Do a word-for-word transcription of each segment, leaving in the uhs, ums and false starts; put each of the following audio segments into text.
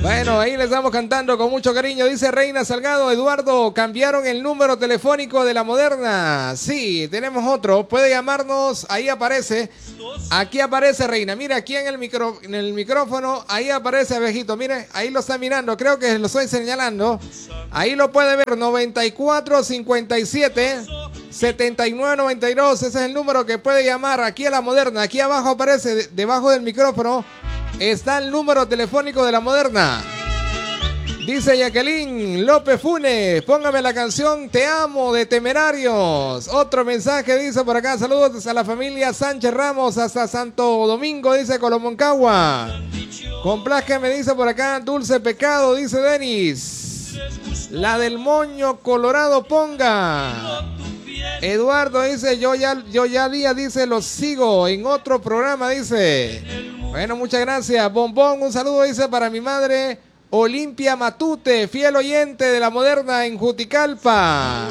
Bueno, ahí les estamos cantando con mucho cariño. Dice Reina Salgado, Eduardo, cambiaron el número telefónico de la Moderna. Sí, tenemos otro. Puede llamarnos, ahí aparece. Aquí aparece Reina. Mira, aquí en el, micro, en el micrófono, ahí aparece Abejito. Mire, ahí lo está mirando. Creo que lo estoy señalando. Ahí lo puede ver, noventa y cuatro cincuenta y siete setenta y nueve noventa y dos. Ese es el número que puede llamar aquí a la Moderna. Aquí abajo aparece, de, debajo del micrófono, está el número telefónico de la Moderna. Dice Jacqueline López Funes, póngame la canción Te Amo de Temerarios. Otro mensaje dice por acá, saludos a la familia Sánchez Ramos hasta Santo Domingo, dice Colomoncagua. Complázcame, dice por acá, Dulce Pecado, dice Denis. La del Moño Colorado ponga. Eduardo dice, yo ya, yo ya día, dice, los sigo en otro programa, dice. Bueno, muchas gracias. Bombón, un saludo, dice, para mi madre Olimpia Matute, fiel oyente de la Moderna en Juticalpa.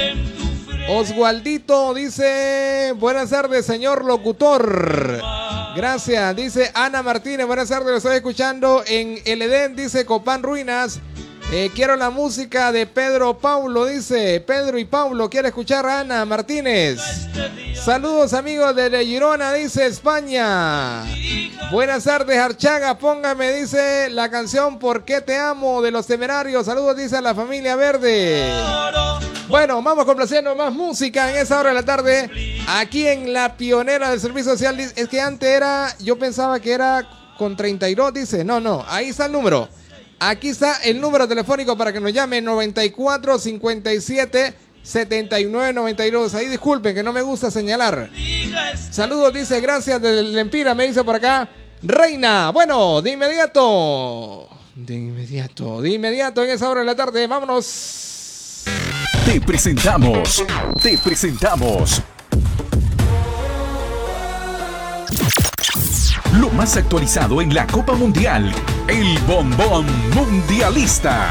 Oswaldito dice, buenas tardes, señor locutor. Gracias, dice Ana Martínez, buenas tardes, lo estoy escuchando en el Edén, dice Copán Ruinas. Eh, quiero la música de Pedro Paulo, dice Pedro y Paulo, quiere escuchar a Ana Martínez. Saludos amigos de Girona, dice España. Buenas tardes Archaga, póngame, dice, la canción ¿Por qué te amo? De Los Temerarios. Saludos, dice a la familia Verde. Bueno, vamos complaciendo más música en esa hora de la tarde, aquí en La Pionera del Servicio Social. Es que antes era, yo pensaba que era con treinta y dos, dice, no, no, ahí está el número. Aquí está el número telefónico para que nos llame, noventa y cuatro cincuenta y siete setenta y nueve noventa y dos. Ahí disculpen que no me gusta señalar. Saludos, dice, gracias del Lempira, me dice por acá Reina. Bueno, de inmediato, de inmediato, de inmediato en esa hora de la tarde, vámonos. Te presentamos, te presentamos lo más actualizado en la Copa Mundial, el Bombón Mundialista.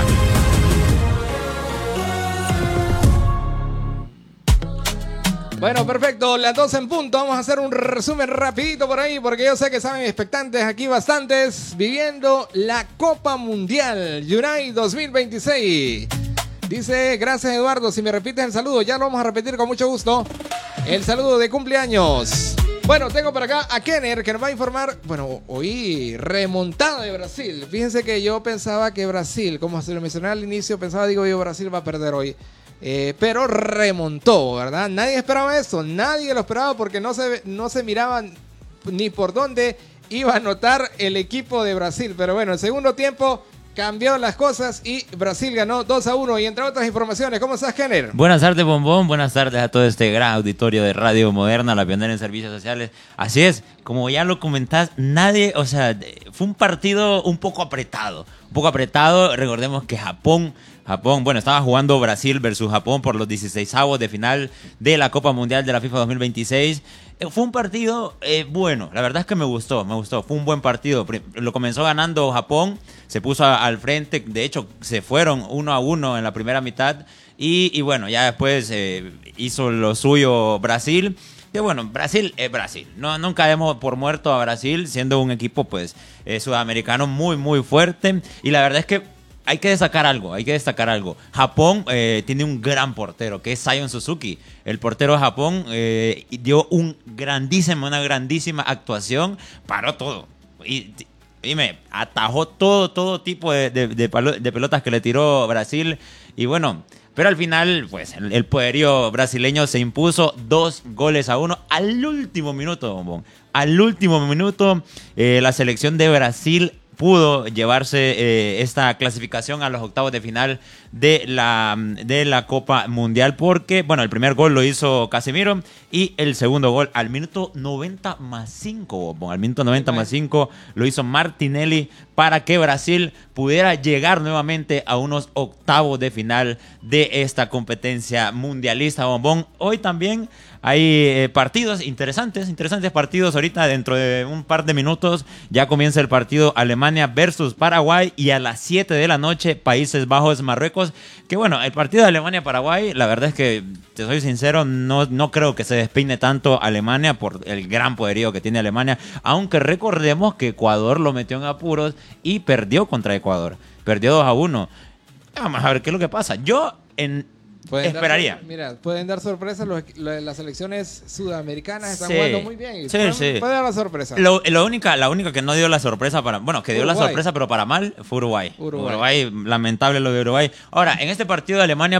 Bueno, perfecto, las doce en punto. Vamos a hacer un resumen rapidito por ahí, porque yo sé que saben expectantes aquí bastantes, viviendo la Copa Mundial Yunay dos mil veintiséis. Dice, gracias Eduardo, si me repites el saludo, ya lo vamos a repetir con mucho gusto. El saludo de cumpleaños. Bueno, tengo por acá a Kenner que nos va a informar. Bueno, hoy remontada de Brasil. Fíjense que yo pensaba que Brasil, como se lo mencioné al inicio, pensaba, digo yo, Brasil va a perder hoy. Eh, pero remontó, ¿verdad? Nadie esperaba eso, nadie lo esperaba porque no se, no se miraba ni por dónde iba a anotar el equipo de Brasil. Pero bueno, el segundo tiempo cambió las cosas y Brasil ganó dos a uno. Y entre otras informaciones, ¿cómo estás, Kenner? Buenas tardes, Bombón. Buenas tardes a todo este gran auditorio de Radio Moderna, la pionera en servicios sociales. Así es, como ya lo comentás, nadie, o sea, fue un partido un poco apretado. Un poco apretado, recordemos que Japón, Japón, bueno, estaba jugando Brasil versus Japón por los dieciseisavos de final de la Copa Mundial de la FIFA dos mil veintiséis. Fue un partido eh, bueno, la verdad es que me gustó, me gustó, fue un buen partido. Lo comenzó ganando Japón, se puso a, al frente, de hecho se fueron uno a uno en la primera mitad y, y bueno, ya después eh, hizo lo suyo Brasil. Que bueno, Brasil es Brasil, no, nunca demos por muerto a Brasil, siendo un equipo pues eh, sudamericano muy muy fuerte, y la verdad es que hay que destacar algo, hay que destacar algo. Japón eh, tiene un gran portero, que es Sion Suzuki. El portero de Japón eh, dio un grandísimo, una grandísima actuación, paró todo. Y dime, atajó todo, todo tipo de, de, de, de pelotas que le tiró Brasil. Y bueno, pero al final, pues, el, el poderío brasileño se impuso dos goles a uno al último minuto, bombón. Al último minuto, eh, la selección de Brasil pudo llevarse eh, esta clasificación a los octavos de final de la, de la Copa Mundial, porque, bueno, el primer gol lo hizo Casemiro y el segundo gol al minuto noventa más cinco, bueno, al minuto noventa más cinco lo hizo Martinelli para que Brasil pudiera llegar nuevamente a unos octavos de final de esta competencia mundialista, bombón. Hoy también hay eh, partidos interesantes, interesantes partidos. Ahorita dentro de un par de minutos ya comienza el partido Alemania versus Paraguay y a las siete de la noche Países Bajos Marruecos. Que bueno, el partido de Alemania-Paraguay, la verdad es que, te soy sincero, no, no creo que se despeine tanto Alemania por el gran poderío que tiene Alemania, aunque recordemos que Ecuador lo metió en apuros y perdió contra Ecuador. Perdió dos a uno. Vamos a ver qué es lo que pasa. Yo en, esperaría. Dar, mira, pueden dar sorpresas. Los, los, las selecciones sudamericanas están sí. jugando muy bien. Y sí, pueden, sí. puede dar la sorpresa. Lo, lo única, la única que no dio la sorpresa para... Bueno, que dio Uruguay. la sorpresa pero para mal fue Uruguay. Uruguay. Uruguay, lamentable lo de Uruguay. Ahora, en este partido de Alemania